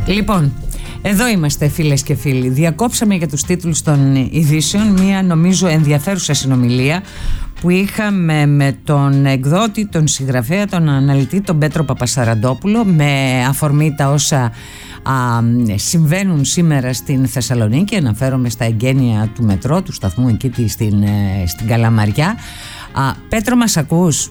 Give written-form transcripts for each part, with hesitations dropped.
Λοιπόν, εδώ είμαστε φίλες και φίλοι. Διακόψαμε για τους τίτλους των ειδήσεων μία νομίζω ενδιαφέρουσα συνομιλία που είχαμε με τον εκδότη, τον συγγραφέα, τον αναλυτή, τον Πέτρο Παπασαραντόπουλο, με αφορμή τα όσα συμβαίνουν σήμερα στην Θεσσαλονίκη. Αναφέρομαι στα εγγένεια του μετρό, του σταθμού εκεί στην Καλαμαριά. Πέτρο, μας ακούς?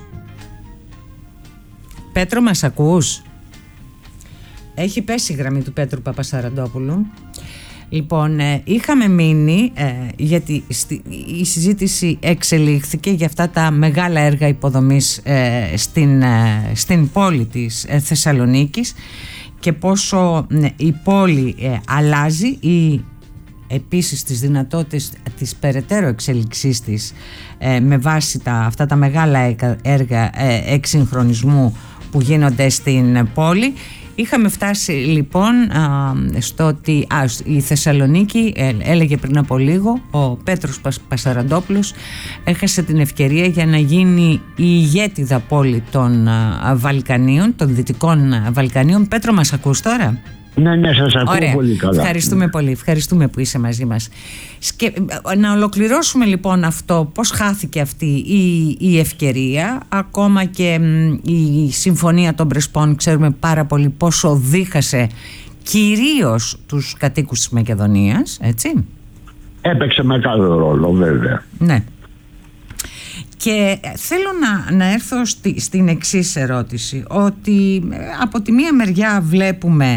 Πέτρο, μας ακούς? Έχει πέσει η γραμμή του Πέτρου Παπασαραντόπουλου. Λοιπόν, είχαμε μείνει γιατί η συζήτηση εξελίχθηκε για αυτά τα μεγάλα έργα υποδομής στην πόλη της Θεσσαλονίκης και πόσο η πόλη αλλάζει ή επίσης τις δυνατότητες της περαιτέρω εξέλιξής της με βάση αυτά τα μεγάλα έργα εξυγχρονισμού που γίνονται στην πόλη. Είχαμε φτάσει λοιπόν στο ότι η Θεσσαλονίκη, έλεγε πριν από λίγο ο Πέτρος Παπασαραντόπουλος, έχασε την ευκαιρία για να γίνει η ηγέτιδα πόλη των Βαλκανίων, των Δυτικών Βαλκανίων. Πέτρο, μας ακούς τώρα? Ναι, σας ακούω. Ωραία. Πολύ καλά. Ευχαριστούμε πολύ, ευχαριστούμε που είσαι μαζί μας. Να ολοκληρώσουμε λοιπόν αυτό, πώς χάθηκε αυτή η ευκαιρία. Ακόμα και η Συμφωνία των Πρεσπών ξέρουμε πάρα πολύ πόσο δίχασε κυρίως τους κατοίκους της Μακεδονίας, έτσι. Έπαιξε μεγάλο ρόλο, βέβαια. Ναι. Και θέλω να έρθω στην εξής ερώτηση, ότι από τη μία μεριά βλέπουμε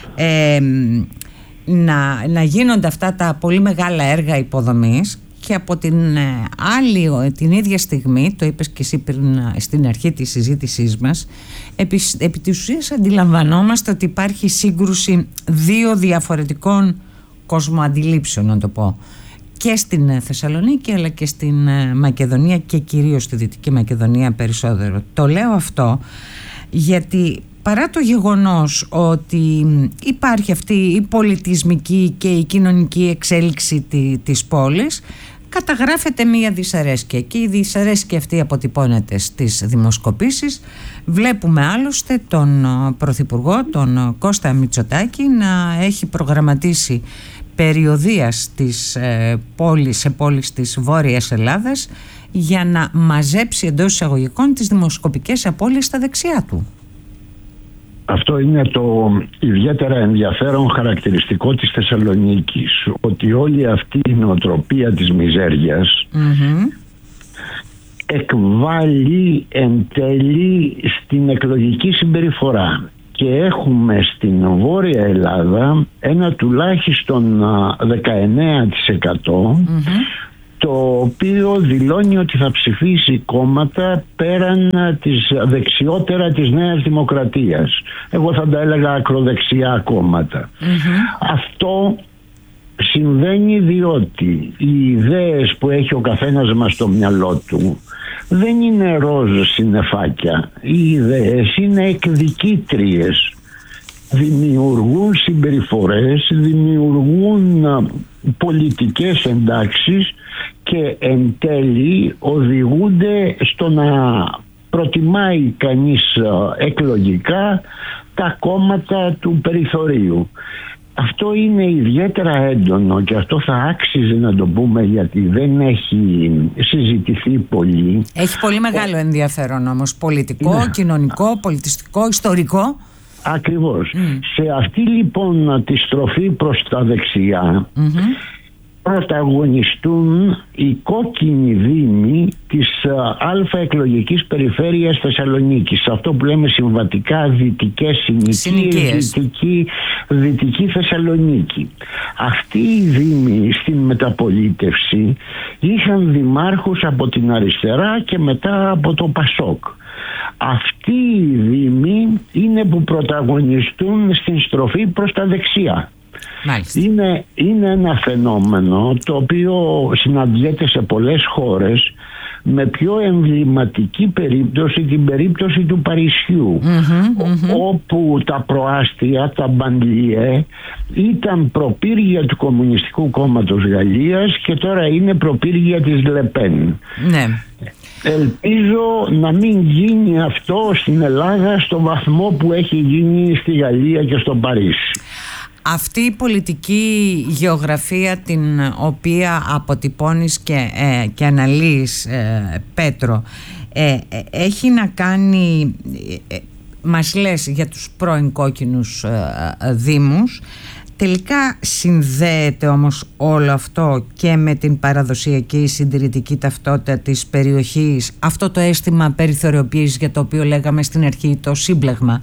να γίνονται αυτά τα πολύ μεγάλα έργα υποδομής και από την άλλη την ίδια στιγμή, το είπες και εσύ πριν στην αρχή της συζήτησής μας, επί της ουσίας αντιλαμβανόμαστε ότι υπάρχει σύγκρουση δύο διαφορετικών κοσμοαντιλήψεων, να το πω, και στην Θεσσαλονίκη αλλά και στην Μακεδονία και κυρίως στη Δυτική Μακεδονία περισσότερο. Το λέω αυτό γιατί παρά το γεγονός ότι υπάρχει αυτή η πολιτισμική και η κοινωνική εξέλιξη της πόλης, καταγράφεται μία δυσαρέσκεια και η δυσαρέσκεια αυτή αποτυπώνεται στις δημοσκοπήσεις. Βλέπουμε άλλωστε τον Πρωθυπουργό, τον Κώστα Μητσοτάκη, να έχει προγραμματίσει περιοδίας σε πόλεις της Βόρειας Ελλάδας για να μαζέψει εντός εισαγωγικών τις δημοσκοπικές απώλειες στα δεξιά του. Αυτό είναι το ιδιαίτερα ενδιαφέρον χαρακτηριστικό της Θεσσαλονίκης, ότι όλη αυτή η νοοτροπία της μιζέριας εκβάλλει εν τέλει στην εκλογική συμπεριφορά. Και έχουμε στην Βόρεια Ελλάδα ένα τουλάχιστον 19% το οποίο δηλώνει ότι θα ψηφίσει κόμματα πέραν δεξιότερα της Νέας Δημοκρατίας. Εγώ θα τα έλεγα ακροδεξιά κόμματα. Αυτό συμβαίνει διότι οι ιδέες που έχει ο καθένας μας στο μυαλό του δεν είναι ροζ συννεφάκια. Οι ιδέες είναι εκδικήτριες. Δημιουργούν συμπεριφορές, δημιουργούν πολιτικές εντάξεις και εν τέλει οδηγούνται στο να προτιμάει κανείς εκλογικά τα κόμματα του περιθωρίου. Αυτό είναι ιδιαίτερα έντονο και αυτό θα άξιζε να το πούμε, γιατί δεν έχει συζητηθεί πολύ. Έχει πολύ μεγάλο ενδιαφέρον όμως, πολιτικό, κοινωνικό, πολιτιστικό, ιστορικό. Ακριβώς. Σε αυτή λοιπόν τη στροφή προς τα δεξιά πρωταγωνιστούν οι κόκκινοι δήμοι της α εκλογικής περιφέρειας Θεσσαλονίκης, αυτό που λέμε συμβατικά δυτικές συνοικίες, δυτική Θεσσαλονίκη. Αυτοί οι δήμοι στην μεταπολίτευση είχαν δημάρχους από την αριστερά και μετά από το Πασόκ. Αυτοί οι δήμοι είναι που πρωταγωνιστούν στην στροφή προς τα δεξιά. Είναι ένα φαινόμενο το οποίο συναντιέται σε πολλές χώρες, με πιο εμβληματική περίπτωση την περίπτωση του Παρισιού, όπου τα προάστια, τα μπαντλιέ, ήταν προπύργια του Κομμουνιστικού Κόμματος Γαλλίας και τώρα είναι προπύργια της Λεπέν. Ελπίζω να μην γίνει αυτό στην Ελλάδα στο βαθμό που έχει γίνει στη Γαλλία και στο Παρίσι. Αυτή η πολιτική γεωγραφία την οποία αποτυπώνεις και αναλύεις, Πέτρο, έχει να κάνει, μας λες για τους πρώην κόκκινους δήμους, τελικά συνδέεται όμως όλο αυτό και με την παραδοσιακή συντηρητική ταυτότητα της περιοχής, αυτό το αίσθημα περιθωριοποίησης για το οποίο λέγαμε στην αρχή, το σύμπλεγμα?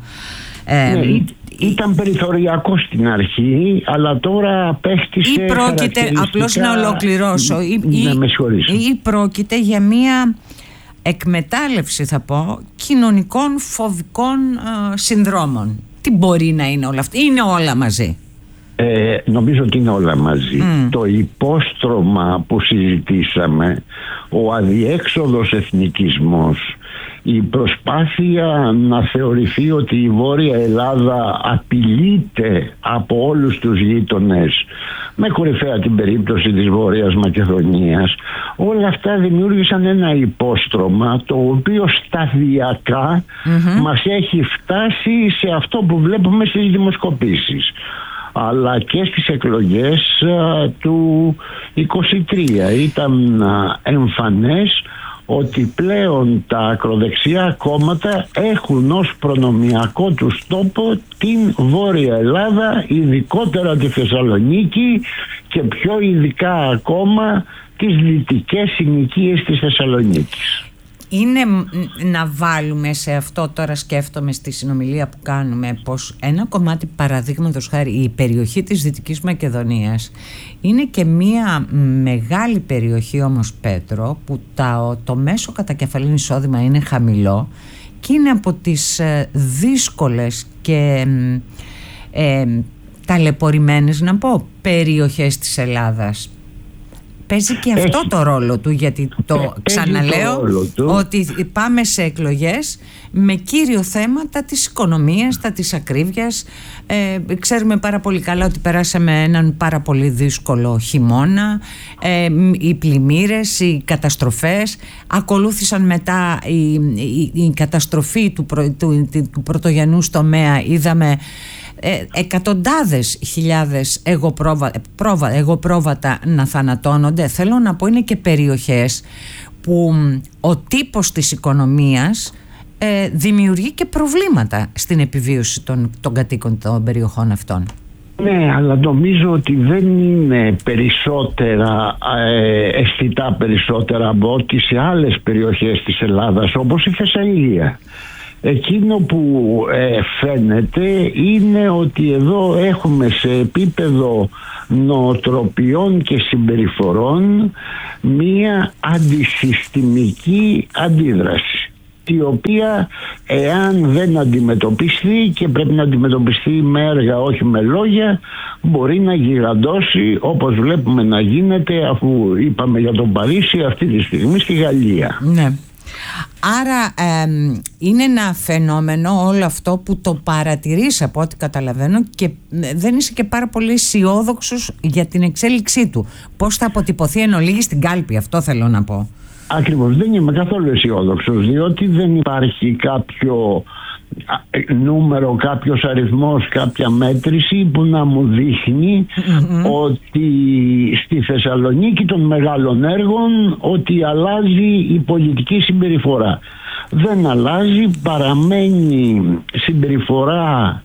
Ήταν περιθωριακό στην αρχή, αλλά τώρα απέκτησε ή πρόκειται, απλώς να ολοκληρώσω, ή πρόκειται για μία εκμετάλλευση, θα πω, κοινωνικών φοβικών συνδρόμων? Τι μπορεί να είναι όλα αυτά? Είναι όλα μαζί? Νομίζω ότι είναι όλα μαζί. Το υπόστρωμα που συζητήσαμε, ο αδιέξοδος εθνικισμός, η προσπάθεια να θεωρηθεί ότι η Βόρεια Ελλάδα απειλείται από όλους τους γείτονες, με κορυφαία την περίπτωση της Βόρειας Μακεδονίας, όλα αυτά δημιούργησαν ένα υπόστρωμα το οποίο σταδιακά μας έχει φτάσει σε αυτό που βλέπουμε στις δημοσκοπήσεις, αλλά και στις εκλογές του 23. Ήταν εμφανές ότι πλέον τα ακροδεξιά κόμματα έχουν ως προνομιακό τους τόπο την Βόρεια Ελλάδα, ειδικότερα τη Θεσσαλονίκη και πιο ειδικά ακόμα τις δυτικές συνοικίες της Θεσσαλονίκης. Είναι να βάλουμε σε αυτό, τώρα σκέφτομαι στη συνομιλία που κάνουμε, πως ένα κομμάτι, παραδείγματος χάρη, η περιοχή της Δυτικής Μακεδονίας είναι και μία μεγάλη περιοχή όμως, Πέτρο, που το μέσο κατακεφαλήν εισόδημα είναι χαμηλό και είναι από τις δύσκολες και ταλαιπωρημένες, να πω, περιοχές της Ελλάδας. Παίζει και αυτό το ρόλο του, γιατί ξαναλέω ότι πάμε σε εκλογές με κύριο θέμα τα της οικονομίας, τα της ακρίβειας. Ξέρουμε πάρα πολύ καλά ότι περάσαμε έναν πάρα πολύ δύσκολο χειμώνα, οι πλημμύρες, οι καταστροφές, ακολούθησαν μετά η καταστροφή του πρωτογενούς τομέα. Είδαμε εκατοντάδες χιλιάδες εγωπρόβατα να θανατώνονται. Θέλω να πω, είναι και περιοχές που ο τύπος της οικονομίας δημιουργεί και προβλήματα στην επιβίωση των κατοίκων των περιοχών αυτών. Ναι, αλλά νομίζω ότι δεν είναι περισσότερα αισθητά περισσότερα από ό,τι σε άλλες περιοχές της Ελλάδας, όπως η Θεσσαλία. Εκείνο που φαίνεται είναι ότι εδώ έχουμε σε επίπεδο νοοτροπιών και συμπεριφορών μία αντισυστημική αντίδραση, η οποία, εάν δεν αντιμετωπιστεί, και πρέπει να αντιμετωπιστεί με έργα όχι με λόγια, μπορεί να γιγαντώσει, όπως βλέπουμε να γίνεται, αφού είπαμε για τον Παρίσι, αυτή τη στιγμή στη Γαλλία. Ναι. Άρα είναι ένα φαινόμενο όλο αυτό που το παρατηρείς, από ό,τι καταλαβαίνω, και δεν είσαι και πάρα πολύ αισιόδοξος για την εξέλιξή του. Πώς θα αποτυπωθεί εν ολίγη στην κάλπη, αυτό θέλω να πω. Ακριβώς, δεν είμαι καθόλου αισιόδοξος, διότι δεν υπάρχει κάποιο νούμερο, κάποιος αριθμός, κάποια μέτρηση που να μου δείχνει ότι στη Θεσσαλονίκη των μεγάλων έργων ότι αλλάζει η πολιτική συμπεριφορά. Δεν αλλάζει, παραμένει συμπεριφορά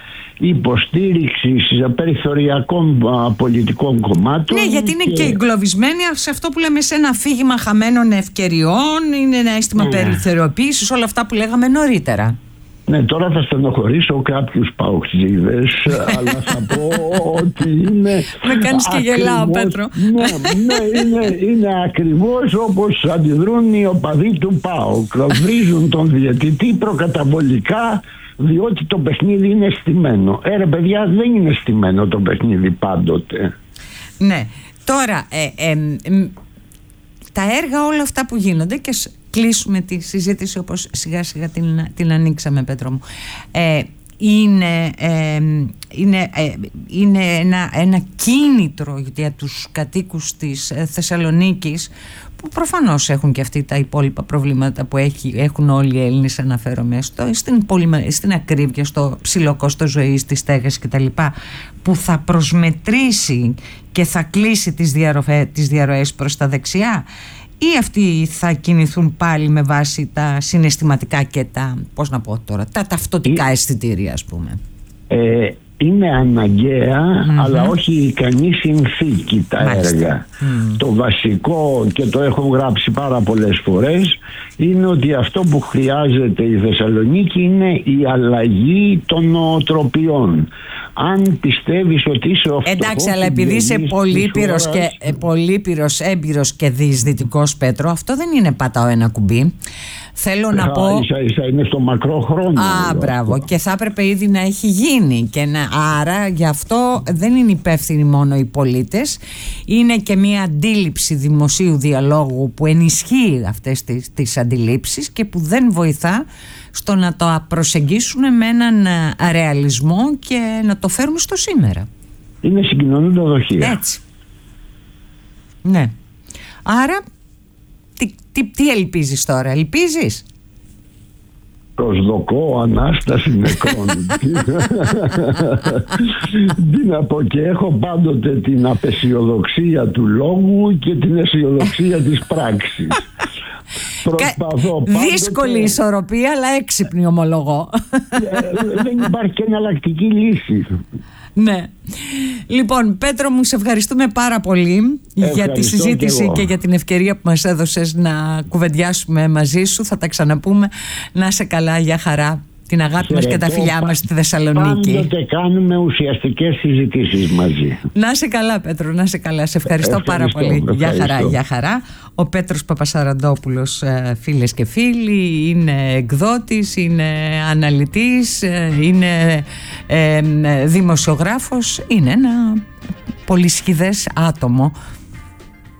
υποστήριξης περιθωριακών πολιτικών κομμάτων. Ναι, γιατί είναι και εγκλωβισμένοι σε αυτό που λέμε, σε ένα αφήγημα χαμένων ευκαιριών, είναι ένα αίσθημα περιθωριοποίησης, όλα αυτά που λέγαμε νωρίτερα. Ναι, τώρα θα στενοχωρήσω κάποιους παοξίδες, αλλά θα πω ότι είναι... Με κάνεις και γελάω, Πέτρο. Ναι, είναι ακριβώς όπως αντιδρούν οι οπαδοί του ΠΑΟΚ. Βρίζουν τον διαιτητή προκαταβολικά, διότι το παιχνίδι είναι στημένο. Ρε παιδιά, δεν είναι στημένο το παιχνίδι πάντοτε. Ναι, τώρα τα έργα όλα αυτά που γίνονται, και κλείσουμε τη συζήτηση όπως σιγά σιγά την ανοίξαμε, Πέτρο μου, είναι ένα κίνητρο για τους κατοίκους της Θεσσαλονίκης, που που προφανώς έχουν και αυτοί τα υπόλοιπα προβλήματα που έχουν όλοι οι Έλληνες, αναφέρομαι στην ακρίβεια, στο ψηλό κόστος ζωής, στη στέγαση κτλ, που θα προσμετρήσει και θα κλείσει τις διαρροές προς τα δεξιά, ή αυτοί θα κινηθούν πάλι με βάση τα συναισθηματικά και τα, πώς να πω τώρα, τα ταυτοτικά αισθητήρια, ας πούμε? Είναι αναγκαία, αλλά όχι ικανή συνθήκη τα έργα. Το βασικό, και το έχω γράψει πάρα πολλές φορές, είναι ότι αυτό που χρειάζεται η Θεσσαλονίκη είναι η αλλαγή των νοοτροπιών. Αν πιστεύεις ότι είσαι ο φτωχός, εντάξει, αλλά επειδή είσαι πολύπειρος, έμπειρος και διεισδυτικός, Πέτρο, αυτό δεν είναι πατάω ένα κουμπί. Θέλω να πω. Είναι στο μακρό χρόνο. Μπράβο. Και θα έπρεπε ήδη να έχει γίνει. Άρα γι' αυτό δεν είναι υπεύθυνοι μόνο οι πολίτες. Είναι και μια αντίληψη δημοσίου διαλόγου που ενισχύει αυτές τις αντιλήψεις και που δεν βοηθά στο να το προσεγγίσουν με έναν ρεαλισμό και να το φέρουν στο σήμερα. Είναι συγκοινωνούντα δοχεία. Έτσι. Ναι. Άρα τι ελπίζεις τώρα? Ελπίζεις? Προσδοκώ Ανάσταση νεκρών. Τι να πω, και έχω πάντοτε την απεσιοδοξία του λόγου και την αισιοδοξία της πράξης. Προσπαθώ πάντοτε... Δύσκολη ισορροπία, αλλά έξυπνη, ομολογώ. Δεν υπάρχει και εναλλακτική λύση. Ναι. Λοιπόν, Πέτρο μου, σε ευχαριστούμε πάρα πολύ για τη συζήτηση και για την ευκαιρία που μας έδωσες να κουβεντιάσουμε μαζί σου. Θα τα ξαναπούμε. Να είσαι καλά, για χαρά. Την αγάπη μας και τα φιλιά μας στη Θεσσαλονίκη. Πάντοτε κάνουμε ουσιαστικές συζητήσεις μαζί. Να είσαι καλά, Πέτρο, να είσαι καλά. Σε ευχαριστώ πάρα πολύ. Γεια χαρά, γεια χαρά. Ο Πέτρος Παπασαραντόπουλος, φίλες και φίλοι, είναι εκδότης, είναι αναλυτής, είναι δημοσιογράφος, είναι ένα πολυσχηδές άτομο